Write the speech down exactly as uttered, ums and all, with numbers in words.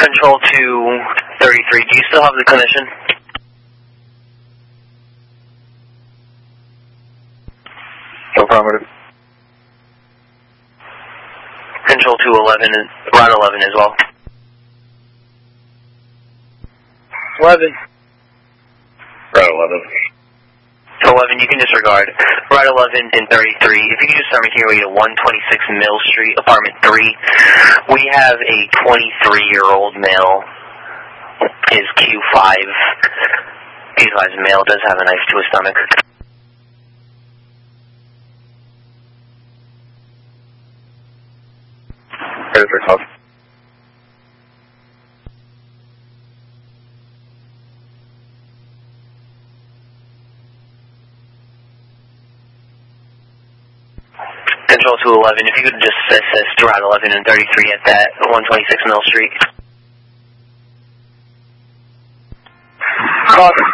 Control two thirty-three, do you still have the clinician? Affirmative. Control two eleven, Route eleven as well. eleven. Route eleven. eleven, you can disregard. Route eleven and thirty-three, if you could just start making your way to one twenty-six Mill Street, apartment three. We have a twenty-three-year-old male. His Q five. Q five's male does have a knife to his stomach. Perfect. Control two eleven, if you could just assist Route eleven and thirty-three at that one twenty-six Mill Street. Copy.